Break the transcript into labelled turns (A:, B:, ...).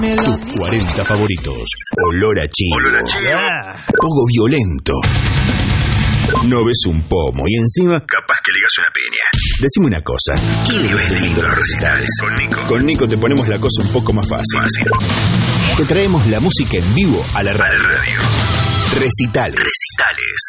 A: Tus 40 favoritos. Olor a chivo. Poco violento. No ves un pomo y encima capaz que ligas una piña. Decime una cosa, ¿qué le ves de lindo a los recitales? Con Nico te ponemos la cosa un poco más fácil. Te traemos la música en vivo a la radio. Recitales.